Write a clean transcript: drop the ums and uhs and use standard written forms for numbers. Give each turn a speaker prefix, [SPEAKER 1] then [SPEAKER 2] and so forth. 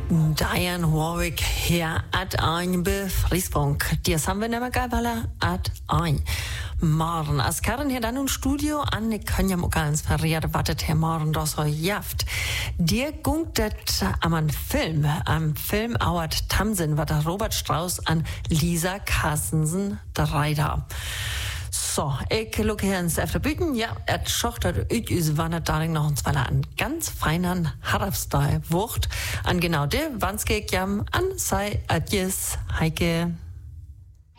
[SPEAKER 1] Diane Warwick hier at ein befriesfunk. Die haben wir nämlich geil, at ein. Morgen, als Karen hier dann im Studio an, ich kann ja auch ganz verrieren, was das hier morgen da so jaft. Dir gungt das am Film auert Tamsin, was der Robert Strauß an Lisa Carstensen dreida. So, ich luke hier ins Büten. Ja, schochtert ich wannet darin noch uns, weil an ganz feinen Harfstyle wucht. An genau der, wann's geht jam, an sei adjes, Heike.